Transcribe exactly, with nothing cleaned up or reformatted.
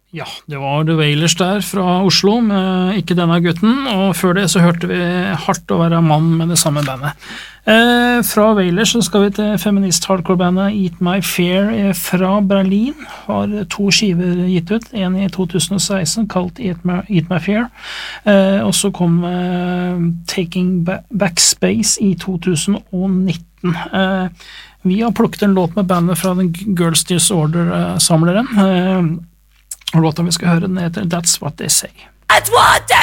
Ja, det var The Wailers der fra Oslo, med Ikke denne gutten, og før det så hørte vi Hardt å være mann med det samme bandet. Eh, fra Wailers så skal vi til feminist-hardcore-bandet Eat My Fear fra Berlin, har to skiver gitt ut, en i to tusen og seksten kalt Eat My, Eat My Fear, eh, og så kom eh, Taking Back Space i to tusen og nitten. Eh, vi har plukket en låt med bandet fra den Girls Disorder-samleren, eh, og låta vi skal høre den heter That's What They Say. That's what they